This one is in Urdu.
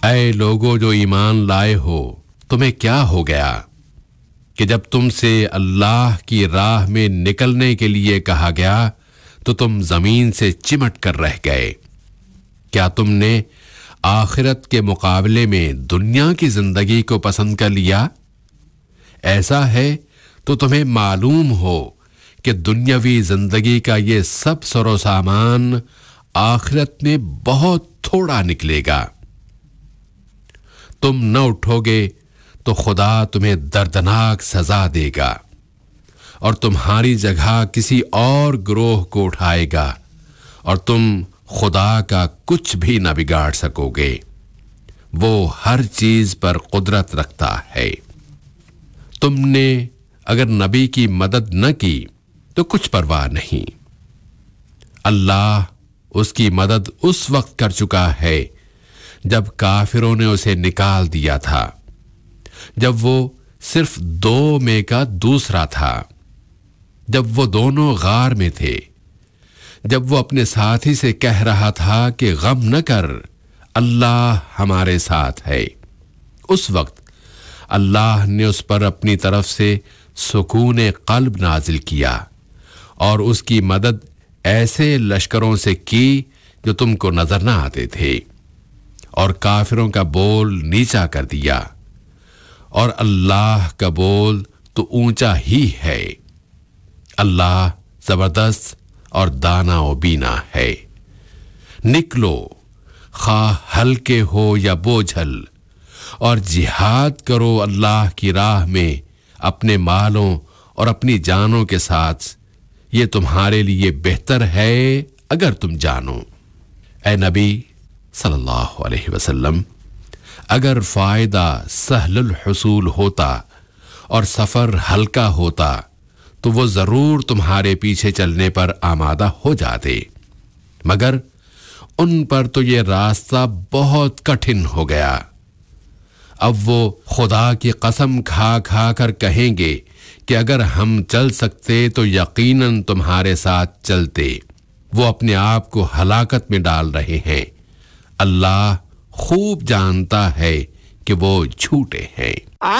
اے لوگو جو ایمان لائے ہو، تمہیں کیا ہو گیا کہ جب تم سے اللہ کی راہ میں نکلنے کے لیے کہا گیا تو تم زمین سے چمٹ کر رہ گئے؟ کیا تم نے آخرت کے مقابلے میں دنیا کی زندگی کو پسند کر لیا؟ ایسا ہے تو تمہیں معلوم ہو کہ دنیاوی زندگی کا یہ سب سر و سامان آخرت میں بہت تھوڑا نکلے گا۔ تم نہ اٹھو گے تو خدا تمہیں دردناک سزا دے گا اور تمہاری جگہ کسی اور گروہ کو اٹھائے گا، اور تم خدا کا کچھ بھی نہ بگاڑ سکو گے۔ وہ ہر چیز پر قدرت رکھتا ہے۔ تم نے اگر نبی کی مدد نہ کی تو کچھ پرواہ نہیں، اللہ اس کی مدد اس وقت کر چکا ہے جب کافروں نے اسے نکال دیا تھا، جب وہ صرف 2 میں کا دوسرا تھا، جب وہ دونوں غار میں تھے، جب وہ اپنے ساتھی سے کہہ رہا تھا کہ غم نہ کر، اللہ ہمارے ساتھ ہے۔ اس وقت اللہ نے اس پر اپنی طرف سے سکون قلب نازل کیا اور اس کی مدد ایسے لشکروں سے کی جو تم کو نظر نہ آتے تھے، اور کافروں کا بول نیچا کر دیا، اور اللہ کا بول تو اونچا ہی ہے۔ اللہ زبردست اور دانا و بینا ہے۔ نکلو، خواہ ہلکے ہو یا بوجھل، اور جہاد کرو اللہ کی راہ میں اپنے مالوں اور اپنی جانوں کے ساتھ، یہ تمہارے لیے بہتر ہے اگر تم جانو۔ اے نبی صلی اللہ علیہ وسلم، اگر فائدہ سہل الحصول ہوتا اور سفر ہلکا ہوتا تو وہ ضرور تمہارے پیچھے چلنے پر آمادہ ہو جاتے، مگر ان پر تو یہ راستہ بہت کٹھن ہو گیا۔ اب وہ خدا کی قسم کھا کھا کر کہیں گے کہ اگر ہم چل سکتے تو یقیناً تمہارے ساتھ چلتے۔ وہ اپنے آپ کو ہلاکت میں ڈال رہے ہیں، اللہ خوب جانتا ہے کہ وہ جھوٹے ہیں۔